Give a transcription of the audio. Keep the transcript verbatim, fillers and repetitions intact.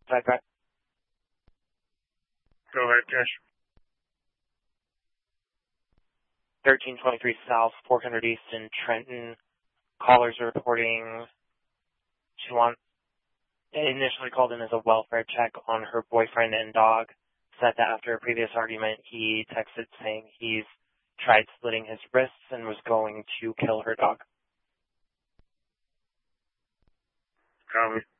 Okay. Go ahead, Cash. thirteen twenty-three South, four hundred East in Trenton. Callers are reporting she want, initially called in as a welfare check on her boyfriend and dog. Said that after a previous argument, he texted saying he's tried slitting his wrists and was going to kill her dog. Copy.